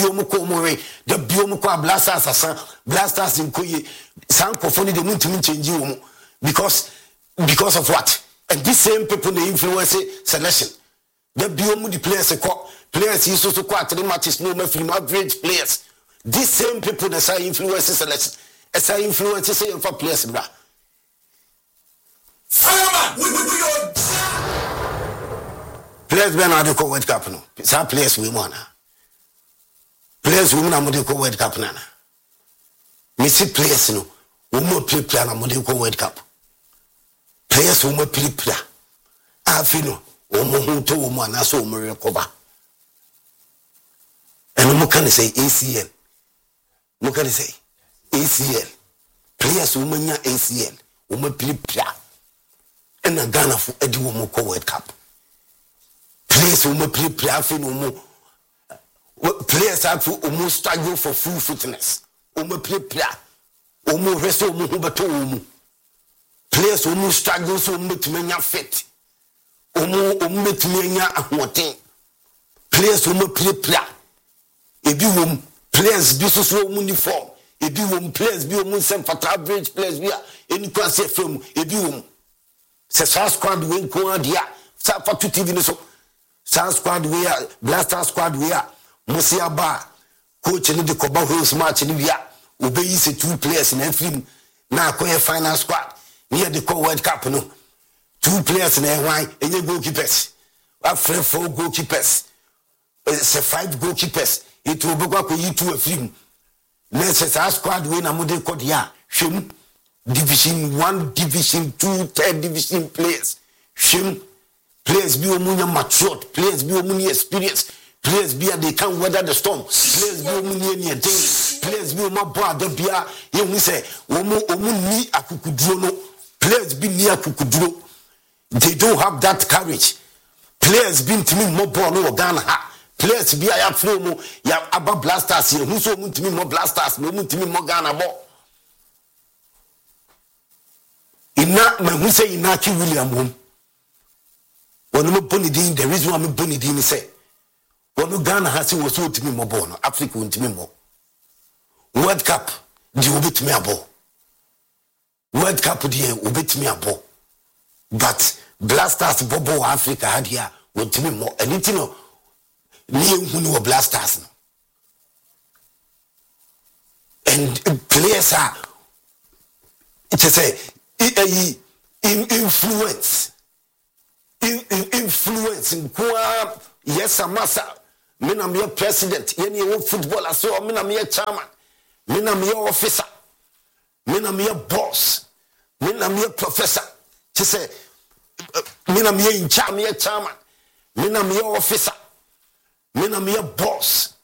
Biomoko the Biomoko blasters in Koye, Sankofoni, the Muntimin change because of what? And these same people they influence selection. The Biomu the players is also quite 3 matches no from average players. These same people that say influence selection. As I influence say for players, bra. Players be na the World Cup no. Some players we want. Players we na mo the World Cup na. Me see players no. We mo play na mo the World Cup. Players we mo play. Afi no. Omo hu to omo na so omo recover. And omo can say ACL. Mo can say ACL. Players we nya ACL. Omo play. And a Ghana for Eddie Womo World Cup. Players who play players have to almost struggle for full fitness. Play almost rest players who struggle so much many fit. Almost many players who play. If you players be so uniform. If you players be almost same for average players be any class from if you se squad win ko dia sa for TV no so squad we blaster squad we Musia ba coach ni de koba host match ni bia obeyi se 2 players na film na akoye final squad near the World Cup no 2 players na why enye goalkeepers wa 4 goalkeepers se 5 goalkeepers it will go ko yi 2 film next squad we na mo de ko dia hwem Division 1, Division 2, 3rd Division players. Players be omunya matured, players be omunya experienced, players be they can weather the storm, players be omunya near day, players be omabo the bia, you say, ni akukuduro no, players be near akukuduro. They don't have that courage. Players be to me more ball no Ghana. Players be I flow mo, ya aba blasters here, who's so to me more blasters, no to me more Ghana ball. Ina me say Inaki William home. When no bonidin, the reason why me bonidin say. When Ghana has was so to me more born, Africa won't me more. World Cup, you will beat me a ball. World Cup, dear, will beat me a ball. But Blasters Bobo Africa had here won't me more. And it's no who know Blasters. And players are it's a say influence in kwa yes amasa me na me president ye ne footballer so me na me chairman me na me officer me na me boss me na me professor she say me na me in charge me chairman me na me officer me na me boss